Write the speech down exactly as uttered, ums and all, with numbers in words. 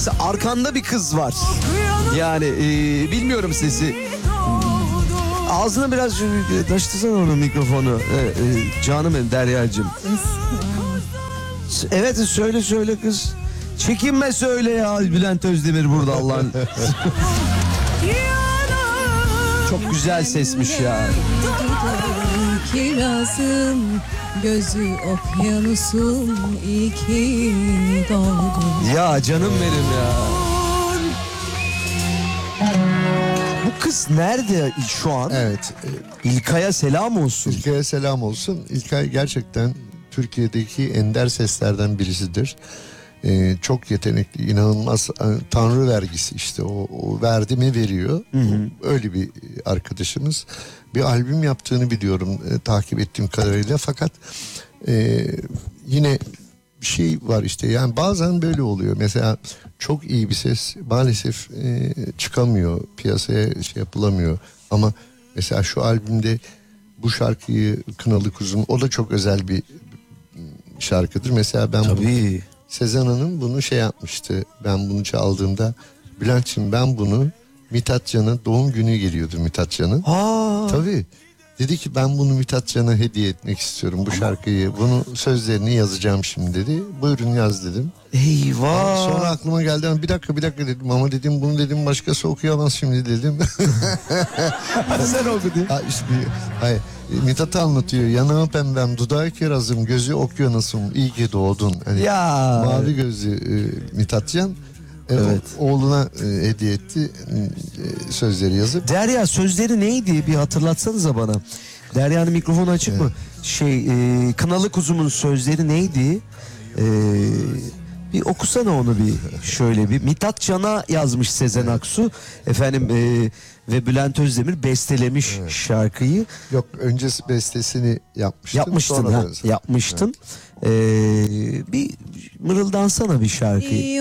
Mesela arkanda bir kız var. Yani e, bilmiyorum sesi. Ağzına biraz taşıtsana onu mikrofonu. E, e, canım benim Derya'cığım. Evet söyle söyle kız. Çekinme söyle ya, Bülent Özdemir burada Allah'ın. Çok güzel sesmiş ya. Kirazım, gözü okyanusum, iyi ki doğdun. Ya canım benim ya. Bu kız nerede şu an? Evet. İlkay'a selam olsun. İlkay'a selam olsun. İlkay gerçekten Türkiye'deki ender seslerden birisidir. Ee, çok yetenekli, inanılmaz, tanrı vergisi işte, o, o verdi mi veriyor. Hı hı. Öyle bir arkadaşımız. Bir albüm yaptığını biliyorum e, takip ettiğim kadarıyla, fakat e, yine bir şey var işte, yani bazen böyle oluyor. Mesela çok iyi bir ses maalesef e, çıkamıyor, piyasaya şey yapılamıyor, ama mesela şu albümde bu şarkıyı, Kınalı Kuzum, o da çok özel bir şarkıdır. Mesela ben Tabii. Bunu, Sezen Hanım bunu şey yapmıştı, ben bunu çaldığımda, Bülent'ciğim ben bunu, Mithat Can'ın doğum günü geliyordu, Mithat Can'ın. Aa. Tabii. Dedi ki ben bunu Mithat Can'a hediye etmek istiyorum, bu şarkıyı. Bunu sözlerini yazacağım şimdi dedi. Buyurun yaz dedim. Eyvah. Sonra aklıma geldi, ama bir dakika bir dakika dedim, ama dedim bunu dedim başkası okuyamaz şimdi dedim. Sen oku diye. Ha, işte, hayır. Mithat anlatıyor. Yanağı pembem, dudağı kirazım, gözü okyanusum, iyi ki doğdun. Hani Ya. mavi gözlü e, Mithat Can. E, Evet. o, oğluna e, hediye etti e, sözleri yazıp. Derya, sözleri neydi? Bir hatırlatsanıza bana. Derya'nın mikrofonu açık Evet. mı? Şey, e, Kınalı Kuzum'un sözleri neydi? E, bir okusana onu bir şöyle bir. Mithat Can'a yazmış Sezen Aksu. Efendim e, ve Bülent Özdemir bestelemiş Evet. şarkıyı. Yok, öncesi bestesini yapmıştım. Yapmıştın sonra ha, da- yapmıştın. Evet. E, bir mırıldansana bir şarkıyı.